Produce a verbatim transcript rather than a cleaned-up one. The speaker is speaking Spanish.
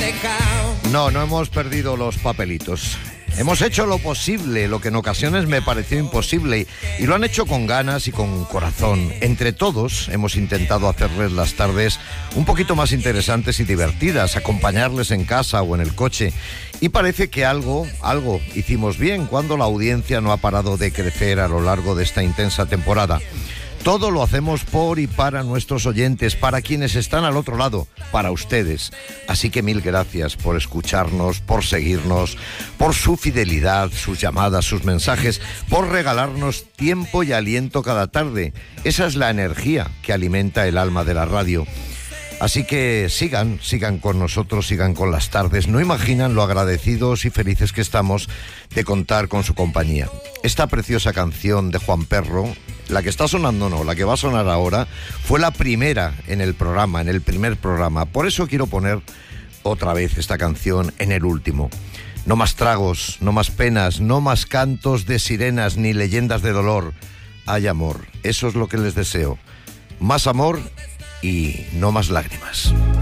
dejado. No, no hemos perdido los papelitos. Hemos hecho lo posible, lo que en ocasiones me pareció imposible, y lo han hecho con ganas y con corazón. Entre todos hemos intentado hacerles las tardes un poquito más interesantes y divertidas, acompañarles en casa o en el coche. Y parece que algo, algo hicimos bien cuando la audiencia no ha parado de crecer a lo largo de esta intensa temporada. Todo lo hacemos por y para nuestros oyentes, para quienes están al otro lado, para ustedes. Así que mil gracias por escucharnos, por seguirnos, por su fidelidad, sus llamadas, sus mensajes, por regalarnos tiempo y aliento cada tarde. Esa es la energía que alimenta el alma de la radio. Así que sigan, sigan con nosotros, sigan con las tardes. No imaginan lo agradecidos y felices que estamos de contar con su compañía. Esta preciosa canción de Juan Perro, la que está sonando no, la que va a sonar ahora, fue la primera en el programa, en el primer programa. Por eso quiero poner otra vez esta canción en el último. No más tragos, no más penas, no más cantos de sirenas ni leyendas de dolor. Hay amor, eso es lo que les deseo. Más amor y no más lágrimas.